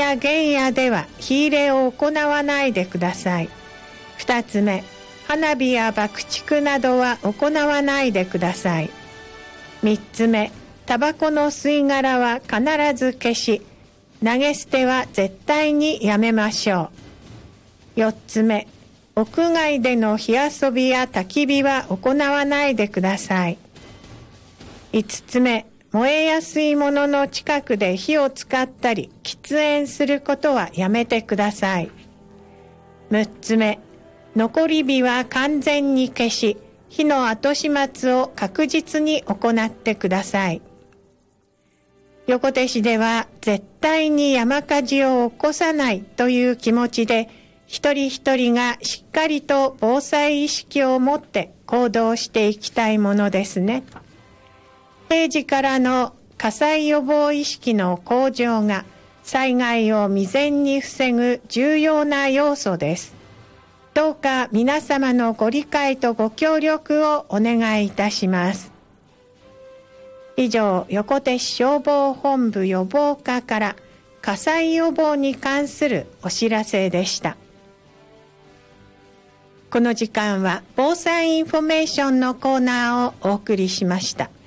や原野では火入れを行わないでください。2つ目、花火や爆竹などは行わないでください。3つ目、タバコの吸い殻は必ず消し、投げ捨ては絶対にやめましょう。4つ目、屋外での火遊びや焚き火は行わないでください。5つ目、燃えやすいものの近くで火を使ったり喫煙することはやめてください。6つ目、残り火は完全に消し、火の後始末を確実に行ってください。横手市では絶対に山火事を起こさないという気持ちで、一人一人がしっかりと防災意識を持って行動していきたいものですね。平時からの火災予防意識の向上が災害を未然に防ぐ重要な要素です。どうか皆様のご理解とご協力をお願いいたします。以上、横手市消防本部予防課から火災予防に関するお知らせでした。この時間は防災インフォメーションのコーナーをお送りしました。